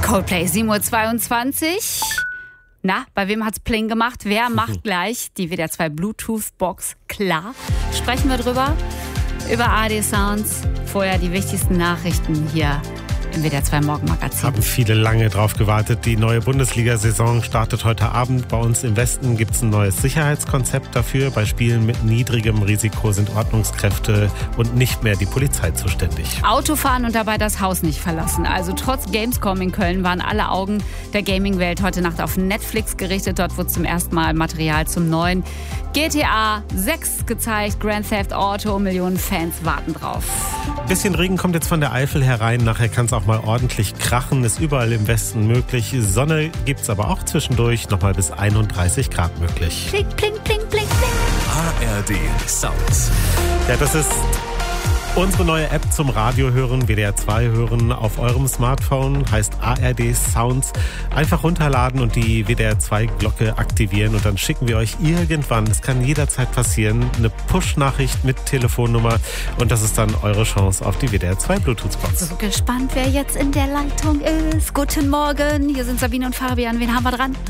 Coldplay, 7:22 Uhr. Na, bei wem hat's Pling gemacht? Wer macht gleich die WDR 2 Bluetooth-Box klar? Sprechen wir drüber. Über ARD Sounds. Vorher die wichtigsten Nachrichten hier im WDR 2 Morgenmagazin. Haben viele lange drauf gewartet. Die neue Bundesliga-Saison startet heute Abend. Bei uns im Westen gibt es ein neues Sicherheitskonzept dafür. Bei Spielen mit niedrigem Risiko sind Ordnungskräfte und nicht mehr die Polizei zuständig. Autofahren und dabei das Haus nicht verlassen. Also trotz Gamescom in Köln waren alle Augen der Gaming-Welt heute Nacht auf Netflix gerichtet. Dort wurde zum ersten Mal Material zum neuen GTA 6 gezeigt. Grand Theft Auto, Millionen Fans warten drauf. Bisschen Regen kommt jetzt von der Eifel herein. Nachher kann es auch mal ordentlich krachen. Ist überall im Westen möglich. Sonne gibt es aber auch zwischendurch. Nochmal bis 31 Grad möglich. Pling, pling, pling, pling, pling. ARD Sounds. Ja, das ist unsere neue App zum Radio hören, WDR 2 hören auf eurem Smartphone, heißt ARD Sounds. Einfach runterladen und die WDR 2 Glocke aktivieren und dann schicken wir euch irgendwann, das kann jederzeit passieren, eine Push-Nachricht mit Telefonnummer und das ist dann eure Chance auf die WDR 2 Bluetooth-Box. So gespannt, wer jetzt in der Leitung ist. Guten Morgen, hier sind Sabine und Fabian. Wen haben wir dran?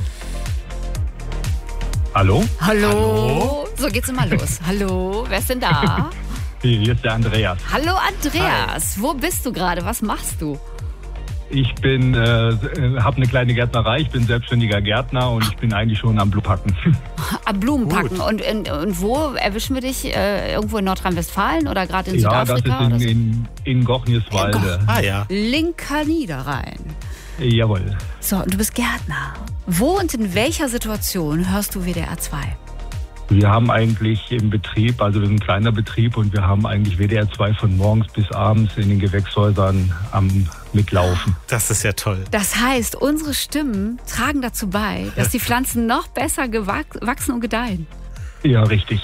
Hallo? Hallo. So geht's immer los. Hallo, wer ist denn da? Hier ist der Andreas. Hallo Andreas, Wo bist du gerade? Was machst du? Ich habe eine kleine Gärtnerei, ich bin selbstständiger Gärtner und ich bin eigentlich schon am Blumenpacken. Am Blumenpacken. Und wo erwischen wir dich? Irgendwo in Nordrhein-Westfalen oder gerade in Südafrika? Ja, das ist in Gochnieswalde. Ja. Linker Niederrhein. Jawohl. So, und du bist Gärtner. Wo und in welcher Situation hörst du WDR 2? Wir haben eigentlich im Betrieb, also wir sind ein kleiner Betrieb und wir haben eigentlich WDR 2 von morgens bis abends in den Gewächshäusern am Mitlaufen. Das ist ja toll. Das heißt, unsere Stimmen tragen dazu bei, dass die Pflanzen noch besser wachsen und gedeihen. Ja, richtig.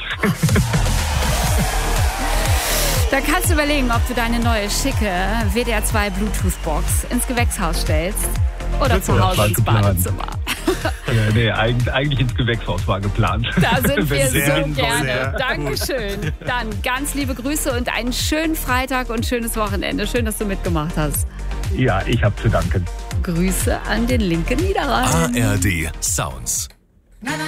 Da kannst du überlegen, ob du deine neue schicke WDR 2 Bluetooth-Box ins Gewächshaus stellst oder zu Hause ins Badezimmer. Nee, eigentlich ins Gewächshaus war geplant. Da sind wir Sehr, so gerne. sehr Dankeschön. Dann ganz liebe Grüße und einen schönen Freitag und schönes Wochenende. Schön, dass du mitgemacht hast. Ja, ich habe zu danken. Grüße an den linken Niederrhein. ARD Sounds.